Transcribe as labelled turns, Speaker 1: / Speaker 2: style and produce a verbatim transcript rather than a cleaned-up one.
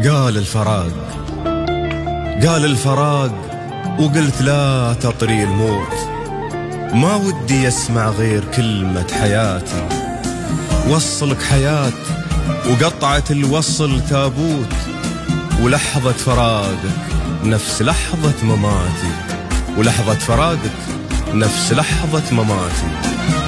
Speaker 1: قال الفراق قال الفراق وقلت لا تطري الموت، ما ودي يسمع غير كلمة حياتي. وصلك حياة وقطعة الوصل تابوت، ولحظة فراقك نفس لحظة مماتي، ولحظة فراقك نفس لحظة مماتي.